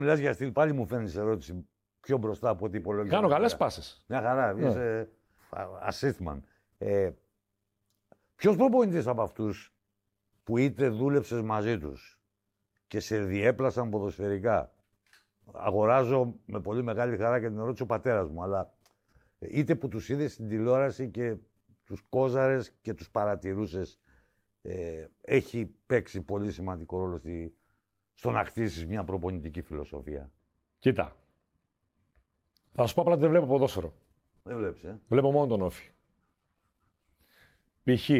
Μιλάς για στυλ, πάλι μου φαίνεται ερώτηση πιο μπροστά από ό,τι υπολογίζω. Κάνω καλές πάσες. Μια χαρά, είσαι assistman. Ποιος προπονητής από αυτούς που είτε δούλεψες μαζί τους και σε διέπλασαν ποδοσφαιρικά? Αγοράζω με πολύ μεγάλη χαρά και την ερώτηση ο πατέρας μου, αλλά είτε που τους είδες στην τηλεόραση και τους κόζαρες και τους παρατηρούσες, έχει παίξει πολύ σημαντικό ρόλο στο να χτίσεις μια προπονητική φιλοσοφία. Κοίτα. Θα σου πω απλά ότι δεν βλέπω ποδόσφαιρο. Δεν βλέπεις, Βλέπω μόνο τον Όφη. Π.χ.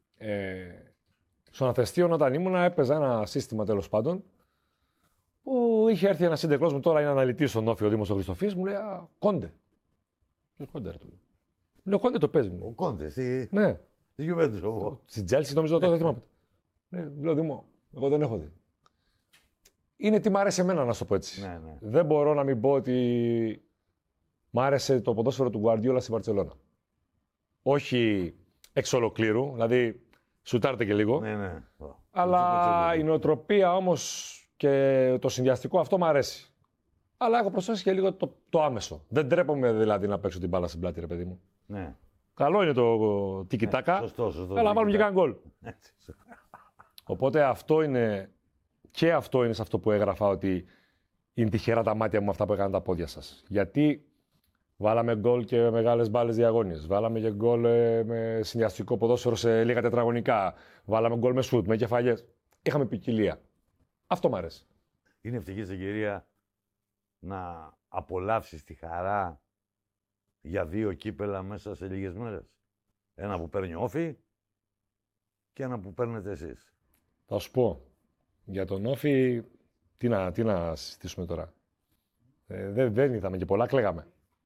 Στον Αθεστίον όταν ήμουνα έπαιζα ένα σύστημα τέλος πάντων που είχε έρθει ένα σύντεκλός μου, τώρα είναι αναλυτής στον Όφη ο Δήμος ο Χριστοφής, μου λέει Κόντε. Ποιος Κόντε, του λέω Κόντε το παίζει μου. Ο Κόντε, ναι. Στη Γιουβέντους εγώ. Στην Τζέλσι νομίζω τότε δεν θυμάμαι. Λέω Δήμο, εγώ δεν έχω δει. Είναι τι μ' άρεσε εμένα να σου το πω έτσι. Ναι. Δεν μπορώ να μην πω ότι μ' άρεσε το ποδόσφαιρο του Γκουαρντιόλα στη Βαρτσελώνα. Όχι εξ ολοκλήρου, δηλαδή σουτάρτε και λίγο. Ναι. Αλλά η νοοτροπία όμως και το συνδυαστικό αυτό μ' αρέσει. Αλλά έχω προσθέσει και λίγο το άμεσο. Δεν τρέπομαι δηλαδή να παίξω την μπάλα στην πλάτη, ρε παιδί μου. Ναι. Καλό είναι το τiki-taka. Σωστό. Αλλά βάλουμε και κανένα γκολ. Οπότε αυτό είναι σε αυτό που έγραφα ότι είναι τυχερά τα μάτια μου αυτά που έκαναν τα πόδια σας. Γιατί βάλαμε γκολ και με μεγάλες μπάλες διαγώνιες. Βάλαμε και γκολ με συνδυαστικό ποδόσφαιρο σε λίγα τετραγωνικά. Βάλαμε γκολ με σουτ, με κεφαλιές. Είχαμε ποικιλία. Αυτό μου αρέσει. Είναι ευτυχής ευκαιρία να απολαύσεις τη χαρά για 2 κύπελα μέσα σε λίγες μέρες. Ένα που παίρνει ο Όφη και ένα που παίρνετε εσείς. Θα σου πω. Για τον Όφη, τι να συζητήσουμε τώρα. Δεν είδαμε και πολλά, κλαίγαμε.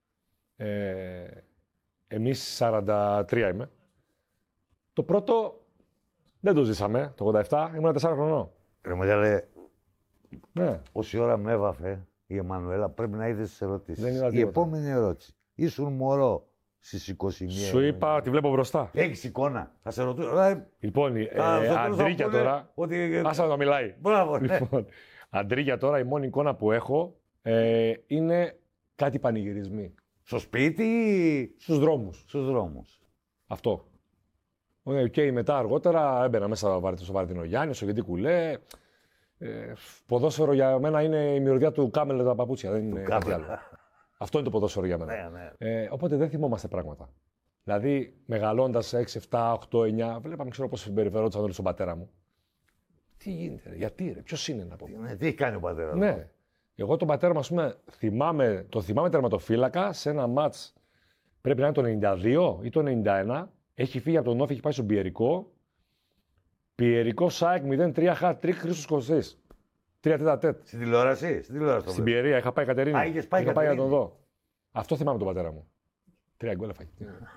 Εμείς 43 είμαι. Το πρώτο δεν το ζήσαμε, το 87, ήμουν 4 χρονών. Ρε μεγάλε, ναι. Όση ώρα με έβαφε η Εμμανουέλα, πρέπει να είδες τις ερωτήσεις. Η επόμενη ερώτηση. Ήσουν μωρό στις 21. Σου είπα ότι βλέπω μπροστά. Έχεις εικόνα. Θα σε ρωτήσω. Λοιπόν, Αντρίκια τώρα. Άσα να μιλάει. Μπράβο, ναι. Λοιπόν, Αντρίκια τώρα, η μόνη εικόνα που έχω είναι κάτι πανηγυρισμοί. Στο σπίτι ή στους δρόμους. Στους δρόμους. Αυτό. Και μετά αργότερα έμπαινα μέσα στο Βαρδινογιάννη, στο Γεντή Κουλέ. Ποδόσφαιρο για μένα είναι η μυρωδιά του Κάμελ τα παπούτσια. Δεν είναι κάτι άλλο. Αυτό είναι το ποδόσφαιρο για μένα. Ναι. Οπότε δεν θυμόμαστε πράγματα. Δηλαδή, μεγαλώντας 6, 7, 8, 9, βλέπαμε, ξέρω πώς συμπεριφερόντουσαν όλοι στον πατέρα μου. Τι γίνεται, ρε, γιατί, ρε, ποιος είναι να πω. Τι έχει κάνει ο πατέρας. Ναι. Εγώ τον πατέρα μου, ας πούμε, το θυμάμαι τερματοφύλακα σε ένα μάτς. Πρέπει να είναι το 92 ή το 91. Έχει φύγει από τον Όφη, έχει πάει στον Πιερικό. Πιερικό ΣΑΕΚ 0-3, hat-trick Χρήστος Κωστής. 3-4. Στην τηλεόραση. Στην Πιερία, είχα πάει Κατερίνη. Είχα πάει να τον δω. Αυτό θυμάμαι τον πατέρα μου. 3 γκολ έφαγε.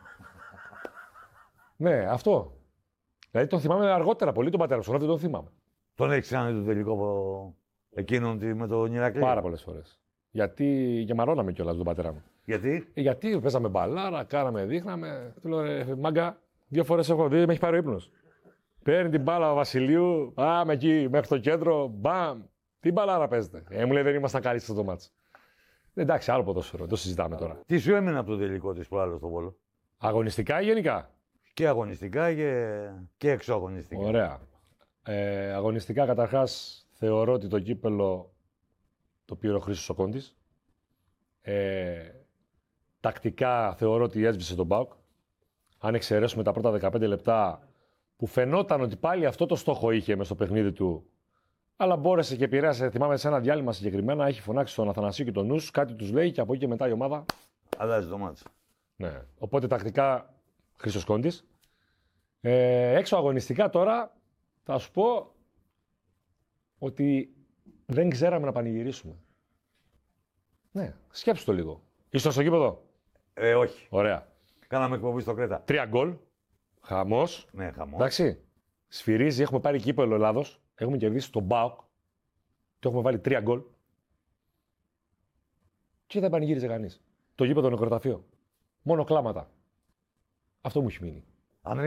Ναι, αυτό. Δηλαδή τον θυμάμαι αργότερα πολύ τον πατέρα μου. Στον δεν τον θυμάμαι. Τον έχεις κάνει το τελικό εκείνον με τον Ηρακλή. Πάρα πολλές φορές. Γιατί γεμαρώναμε κιόλας τον πατέρα μου. Γιατί παίζαμε μπαλάρα, κάναμε, δείχναμε. Του λέω μάγκα, 2 φορές έχω δει, με έχει πάρει ο ύπνος. Παίρνει την μπάλα ο Βασιλείου, πάμε εκεί μέχρι το κέντρο, μπαμ. Τι μπαλάρα παίζετε. Μου λέει δεν ήμασταν καλοί στο μάτς. Εντάξει, άλλο ποδόσφαιρο, δεν το συζητάμε τώρα. Τι σου έμεινε από το τελικό της προάλλου στο Βόλο. Αγωνιστικά ή γενικά. Και αγωνιστικά και εξωαγωνιστικά. Ωραία. Αγωνιστικά καταρχάς θεωρώ ότι το κύπελο το πήρε ο Χρήστος ο Κόντης. Τακτικά θεωρώ ότι έσβησε τον ΠΑΟΚ. Αν εξαιρέσουμε τα πρώτα 15 λεπτά που φαινόταν ότι πάλι αυτό το στόχο είχε μες στο παιχνίδι του, αλλά μπόρεσε και επηρέασε. Θυμάμαι σε ένα διάλειμμα συγκεκριμένα, έχει φωνάξει τον Αθανασίου και τον Νους, κάτι τους λέει και από εκεί και μετά η ομάδα. Αλλάζει το μάτς. Ναι. Οπότε τακτικά Χρήστος Κόντης. Έξω αγωνιστικά τώρα θα σου πω ότι δεν ξέραμε να πανηγυρίσουμε. Ναι, σκέψου το λίγο. Ήσουν στο γήπεδο. Όχι. Ωραία. Κάναμε εκπομπή στο Κρέτα. 3 γκολ. Χαμός. Ναι, χαμός. Εντάξει. Σφυρίζει, έχουμε πάρει κύπελο Ελλάδος. Έχουμε κερδίσει τον ΠΑΟΚ. Και έχουμε βάλει 3 γκολ. Και δεν πανηγύριζε κανείς. Το γήπεδο νεκροταφείο. Μόνο κλάματα. Αυτό μου έχει μείνει.